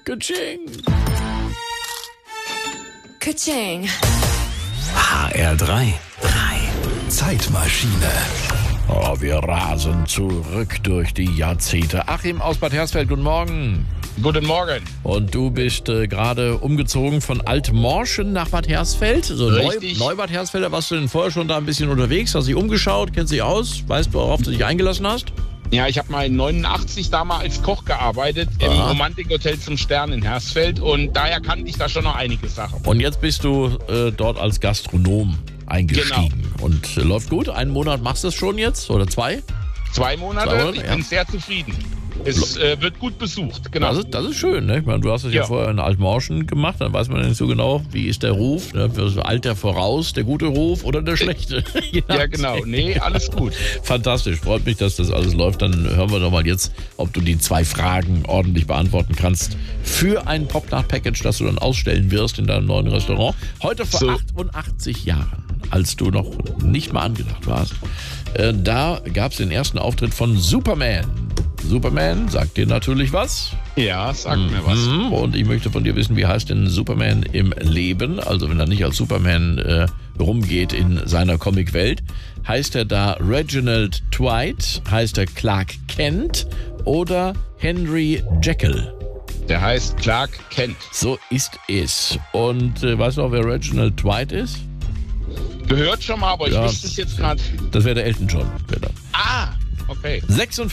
Ka-ching. Ka-ching. HR3. Zeitmaschine. Oh, wir rasen zurück durch die Jahrzehnte. Achim aus Bad Hersfeld, guten Morgen. Guten Morgen. Und du bist gerade umgezogen von Altmorschen nach Bad Hersfeld. So Richtig. Neubad Hersfelder, warst du denn vorher schon da ein bisschen unterwegs? Hast dich umgeschaut, kennst dich aus? Weißt du, worauf du dich eingelassen hast? Ja, ich habe mal in 89 da mal als Koch gearbeitet im Romantikhotel zum Stern in Hersfeld und daher kannte ich da schon noch einige Sachen. Und jetzt bist du dort als Gastronom eingestiegen. Genau. Und läuft gut? Einen Monat machst du es schon jetzt? Oder zwei? 2 Monate, 2 Monate, ich ja. bin sehr zufrieden. Es wird gut besucht, genau. Das ist schön, ne? Ich meine, du hast es ja vorher in Altmorschen gemacht, dann weiß man ja nicht so genau, wie ist der Ruf, ne? Eilt der voraus, der gute Ruf oder der schlechte? Ja, genau. Nee, alles gut. Fantastisch, freut mich, dass das alles läuft. Dann hören wir doch mal jetzt, ob du die 2 Fragen ordentlich beantworten kannst für ein Popnacht-Package, das du dann ausstellen wirst in deinem neuen Restaurant. Heute vor 88 Jahren, als du noch nicht mal angedacht warst, da gab es den ersten Auftritt von Superman. Superman sagt dir natürlich was. Ja, sagt mir was. Und ich möchte von dir wissen, wie heißt denn Superman im Leben? Also wenn er nicht als Superman rumgeht in seiner Comicwelt. Heißt er da Reginald Dwight? Heißt er Clark Kent? Oder Henry Jekyll? Der heißt Clark Kent. So ist es. Und weißt du auch, wer Reginald Dwight ist? Gehört schon mal, aber ich wüsste es jetzt gerade. Das wäre der Elton John. Ah, okay. 46